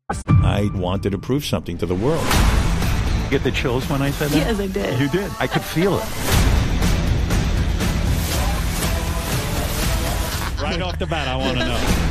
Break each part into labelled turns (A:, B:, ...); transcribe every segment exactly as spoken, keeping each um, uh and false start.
A: I wanted to prove something to the world. Get the chills when I said that?
B: Yes, I did.
A: You did. I could feel it. Right off the bat, I want to know.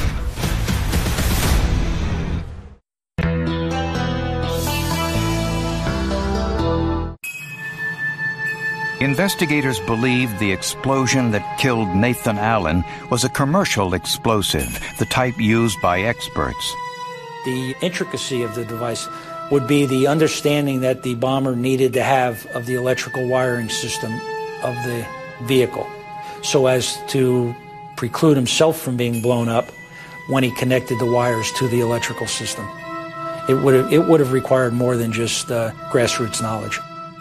C: Investigators believed the explosion that killed Nathan Allen was a commercial explosive, the type used by experts.
D: The intricacy of the device would be the understanding that the bomber needed to have of the electrical wiring system of the vehicle, so as to preclude himself from being blown up when he connected the wires to the electrical system. It would have, it would have required more than just uh, grassroots knowledge.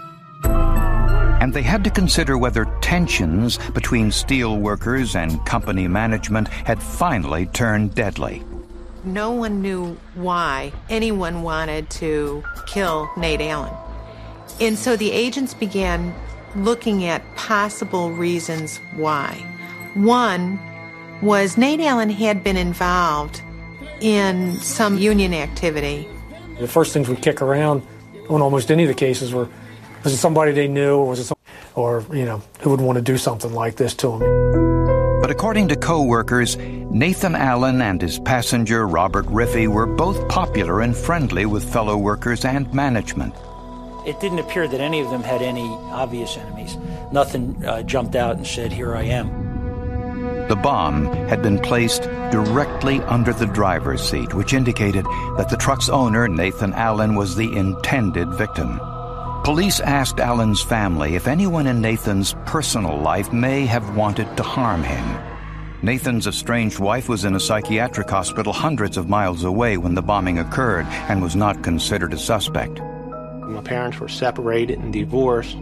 C: And they had to consider whether tensions between steel workers and company management had finally turned deadly.
E: No one knew why anyone wanted to kill Nate Allen. And so the agents began looking at possible reasons why. One was Nate Allen had been involved in some union activity.
F: The first things we kick around on almost any of the cases were, was it somebody they knew, or was it some, or, you know, who would want to do something like this to them?
C: But according to co-workers, Nathan Allen and his passenger, Robert Riffey, were both popular and friendly with fellow workers and management.
D: It didn't appear that any of them had any obvious enemies. Nothing uh, jumped out and said, "Here I am."
C: The bomb had been placed directly under the driver's seat, which indicated that the truck's owner, Nathan Allen, was the intended victim. Police asked Allen's family if anyone in Nathan's personal life may have wanted to harm him. Nathan's estranged wife was in a psychiatric hospital hundreds of miles away when the bombing occurred and was not considered a suspect.
G: My parents were separated and divorced,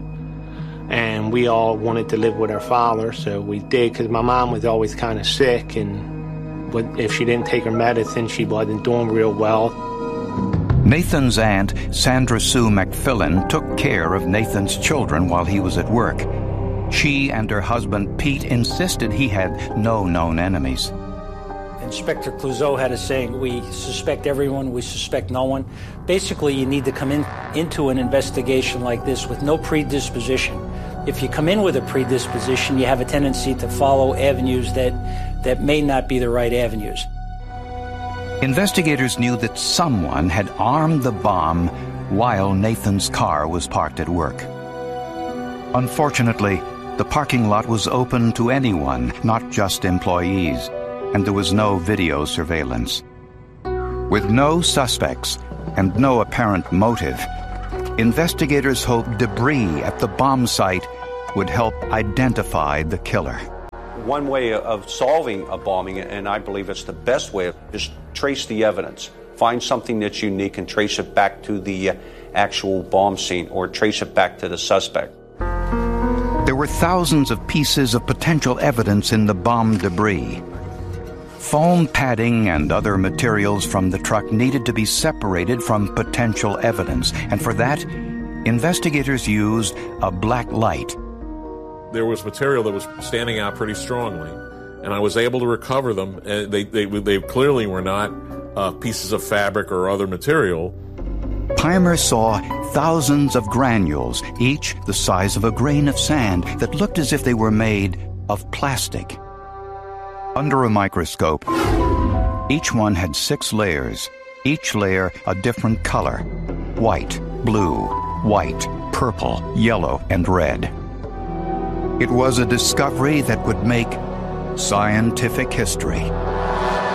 G: and we all wanted to live with our father, so we did, because my mom was always kind of sick, and if she didn't take her medicine, she wasn't doing real well.
C: Nathan's aunt, Sandra Sue McFillin, took care of Nathan's children while he was at work. She and her husband, Pete, insisted he had no known enemies.
D: Inspector Clouseau had a saying, "We suspect everyone, we suspect no one." Basically, you need to come in into an investigation like this with no predisposition. If you come in with a predisposition, you have a tendency to follow avenues that, that may not be the right avenues.
C: Investigators knew that someone had armed the bomb while Nathan's car was parked at work. Unfortunately, the parking lot was open to anyone, not just employees, and there was no video surveillance. With no suspects and no apparent motive, investigators hoped debris at the bomb site would help identify the killer.
H: One way of solving a bombing, and I believe it's the best way, is trace the evidence. Find something that's unique and trace it back to the actual bomb scene, or trace it back to the suspect.
C: There were thousands of pieces of potential evidence in the bomb debris. Foam padding and other materials from the truck needed to be separated from potential evidence, and for that, investigators used a black light.
I: There was material that was standing out pretty strongly, and I was able to recover them. And they, they, they clearly were not uh, pieces of fabric or other material.
C: Pimer saw thousands of granules, each the size of a grain of sand, that looked as if they were made of plastic. Under a microscope, each one had six layers, each layer a different color: white, blue, white, purple, yellow, and red. It was a discovery that would make scientific history.